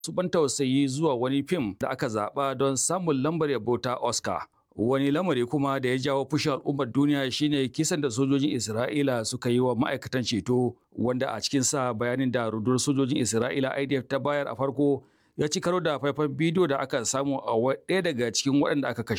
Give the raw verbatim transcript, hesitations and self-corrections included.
su ban tausayi zuwa wani fim da aka zaɓa don samun lambar yabo ta Oscar. Wani lamari kuma da ya jawo fushin al'ummar duniya shine kisan da sojojin Isra'ila suka yi wa ma'aikatan ceto, wanda a cikinsa bayanin da rundunar sojojin Isra'ila I D F ta bayar a farko ya ci karo da faifan bidiyo da aka samu a ɗaya daga cikin waɗanda aka kashe.